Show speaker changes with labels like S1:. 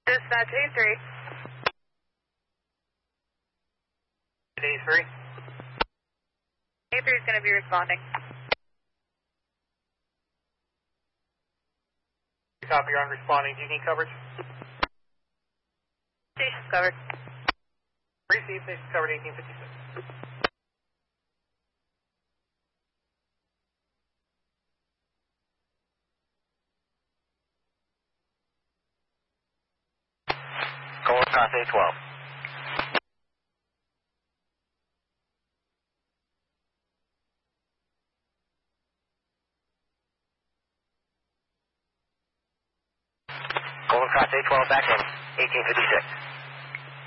S1: Dispatch 83.
S2: Today's free.
S1: 83 is going to be responding.
S2: Copy, you're on responding. Do you need coverage?
S1: Station's covered.
S2: Receive, station covered 1856.
S3: Going past 812. Going past 812 back in 1856.